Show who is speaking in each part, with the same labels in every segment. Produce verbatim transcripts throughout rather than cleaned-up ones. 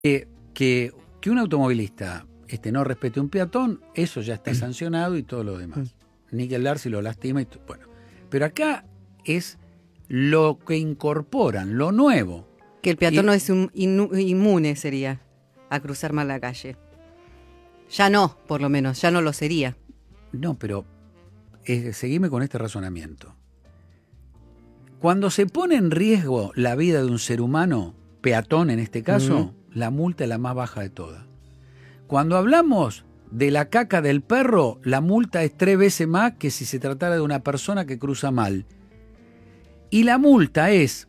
Speaker 1: Que, que, que un automovilista este, no respete un peatón, eso ya está sancionado y todo lo demás. Ni que hablar si lo lastima. Y t- bueno, pero acá es lo que incorporan, lo nuevo.
Speaker 2: Que el peatón
Speaker 1: Y-
Speaker 2: no es un inu- inmune, sería, a cruzar mal la calle. Ya no, por lo menos, ya no lo sería.
Speaker 1: No, pero eh, seguime con este razonamiento. Cuando se pone en riesgo la vida de un ser humano, peatón en este caso,
Speaker 2: Ujú.
Speaker 1: la multa es la más baja de todas. Cuando hablamos de la caca del perro, la multa es tres veces más que si se tratara de una persona que cruza mal. Y la multa es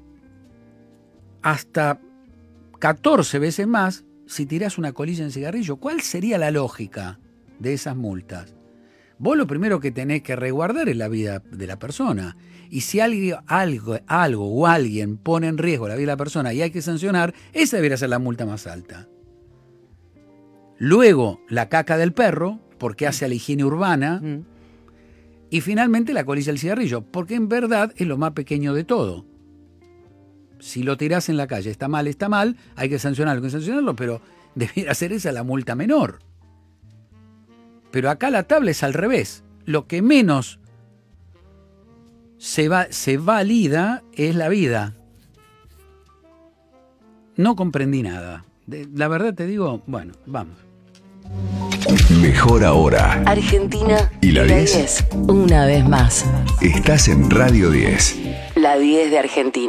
Speaker 1: hasta catorce veces más si tirás una colilla en cigarrillo. ¿Cuál sería la lógica de esas multas? Vos lo primero que tenés que resguardar es la vida de la persona. Y si algo, algo, algo o alguien pone en riesgo la vida de la persona y hay que sancionar, esa debería ser la multa más alta. Luego, la caca del perro, porque hace a la higiene urbana.
Speaker 2: Mm.
Speaker 1: Y finalmente, la colilla del cigarrillo, porque en verdad es lo más pequeño de todo. Si lo tirás en la calle, está mal, está mal, hay que sancionarlo, hay que sancionarlo, pero debiera ser esa la multa menor. Pero acá la tabla es al revés. Lo que menos se, va, se valida es la vida. No comprendí nada. De, la verdad te digo, bueno, vamos.
Speaker 3: Mejor ahora.
Speaker 4: Argentina
Speaker 3: ¿Y la diez?
Speaker 4: diez. Una vez más.
Speaker 3: Estás en Radio diez.
Speaker 4: La diez de Argentina.